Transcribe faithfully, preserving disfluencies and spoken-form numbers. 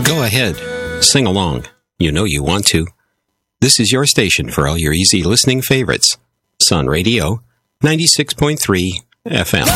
Go ahead. Sing along. You know you want to. This is your station for all your easy listening favorites. Sun Radio, ninety-six point three F M.